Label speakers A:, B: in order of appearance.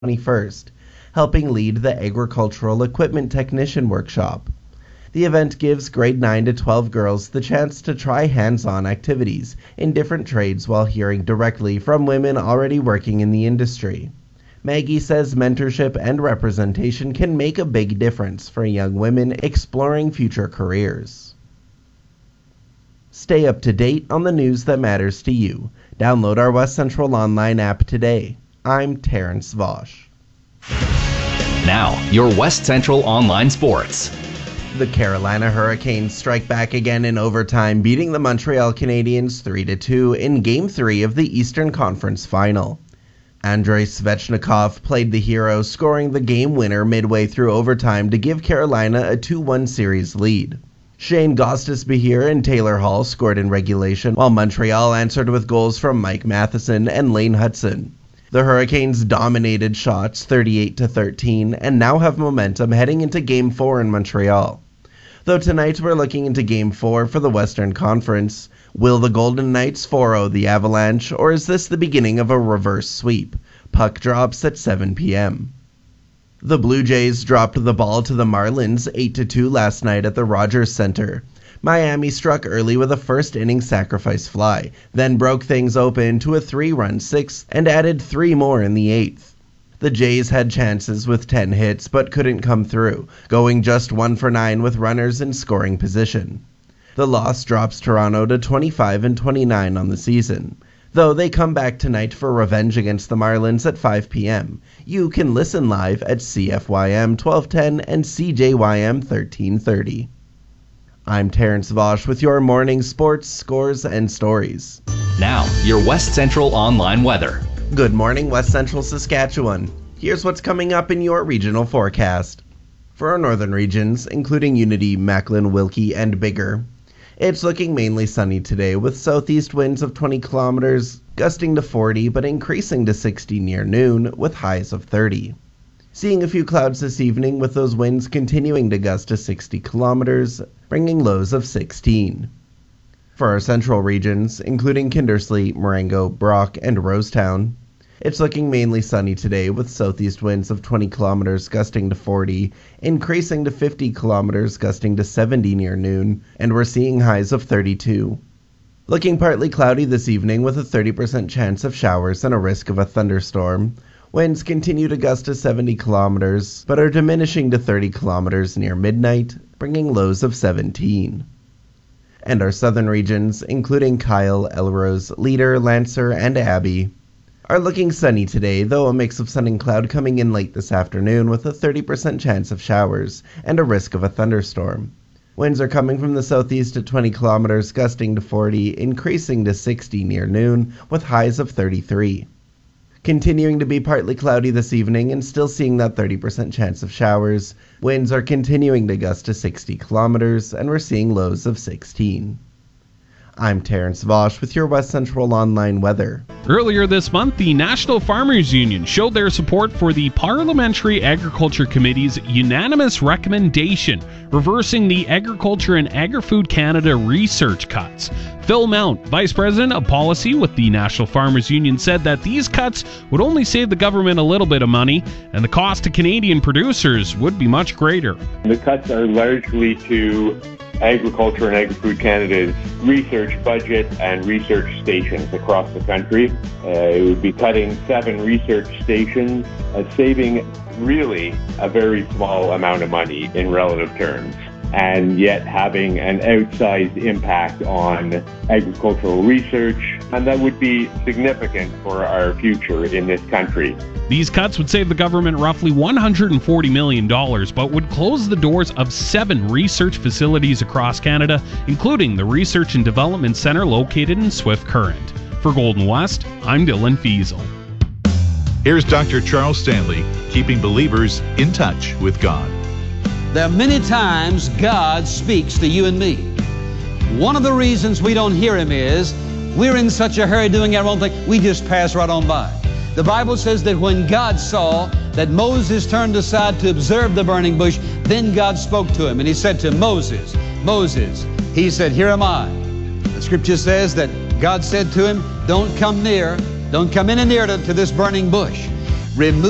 A: 21st, helping lead the Agricultural Equipment Technician Workshop. The event gives grade 9 to 12 girls the chance to try hands-on activities in different trades while hearing directly from women already working in the industry. Maggie says mentorship and representation can make a big difference for young women exploring future careers. Stay up to date on the news that matters to you. Download our West Central Online app today. I'm Terrence Vosch.
B: Now, your West Central Online Sports.
A: The Carolina Hurricanes strike back again in overtime, beating the Montreal Canadiens 3-2 in Game 3 of the Eastern Conference Final. Andrei Svechnikov played the hero, scoring the game winner midway through overtime to give Carolina a 2-1 series lead. Shane Gostisbehere and Taylor Hall scored in regulation, while Montreal answered with goals from Mike Matheson and Lane Hudson. The Hurricanes dominated shots 38-13 and now have momentum heading into Game 4 in Montreal. Though tonight we're looking into Game 4 for the Western Conference. Will the Golden Knights 4-0 the Avalanche, or is this the beginning of a reverse sweep? Puck drops at 7 p.m. The Blue Jays dropped the ball to the Marlins 8-2 last night at the Rogers Center. Miami struck early with a first-inning sacrifice fly, then broke things open to a 3-run sixth and added 3 more in the 8th. The Jays had chances with 10 hits but couldn't come through, going just 1 for 9 with runners in scoring position. The loss drops Toronto to 25-29 on the season. Though they come back tonight for revenge against the Marlins at 5 p.m. You can listen live at CFYM 1210 and CJYM 1330. I'm Terrence Vosch with your morning sports, scores, and stories.
B: Now, your West Central Online weather.
A: Good morning, West Central Saskatchewan. Here's what's coming up in your regional forecast. For our northern regions, including Unity, Macklin, Wilkie, and Biggar, it's looking mainly sunny today with southeast winds of 20 kilometers, gusting to 40 but increasing to 60 near noon with highs of 30. Seeing a few clouds this evening with those winds continuing to gust to 60 kilometers, bringing lows of 16. For our central regions, including Kindersley, Marengo, Brock, and Rosetown, it's looking mainly sunny today with southeast winds of 20 kilometers gusting to 40, increasing to 50 kilometers gusting to 70 near noon, and we're seeing highs of 32. Looking partly cloudy this evening with a 30% chance of showers and a risk of a thunderstorm. Winds continue to gust to 70 kilometers, but are diminishing to 30 kilometers near midnight, bringing lows of 17. And our southern regions, including Kyle, Elrose, Leader, Lancer, and Abbey, are looking sunny today, though a mix of sun and cloud coming in late this afternoon with a 30% chance of showers and a risk of a thunderstorm. Winds are coming from the southeast at 20 kilometers, gusting to 40, increasing to 60 near noon with highs of 33. Continuing to be partly cloudy this evening and still seeing that 30% chance of showers, winds are continuing to gust to 60 kilometers and we're seeing lows of 16. I'm Terrence Vosch with your West Central Online weather.
C: Earlier this month, the National Farmers Union showed their support for the Parliamentary Agriculture Committee's unanimous recommendation reversing the Agriculture and Agri-Food Canada research cuts. Phil Mount, Vice President of Policy with the National Farmers Union, said that these cuts would only save the government a little bit of money, and the cost to Canadian producers would be much greater.
D: The cuts are largely to Agriculture and Agri-Food Canada's research budget and research stations across the country. It would be cutting 7 research stations, saving really a very small amount of money in relative terms, and yet having an outsized impact on agricultural research, and that would be significant for our future in this country.
C: These cuts would save the government roughly $140 million, but would close the doors of 7 research facilities across Canada, including the Research and Development Centre located in Swift Current. For Golden West, I'm Dylan Fiesel.
E: Here's Dr. Charles Stanley, keeping believers in touch with God.
F: There are many times God speaks to you and me. One of the reasons we don't hear Him is we're in such a hurry doing our own thing, we just pass right on by. The Bible says that when God saw that Moses turned aside to observe the burning bush, then God spoke to him and He said to Moses, Moses, He said, here am I. The scripture says that God said to him, don't come near, don't come any near to this burning bush. Remove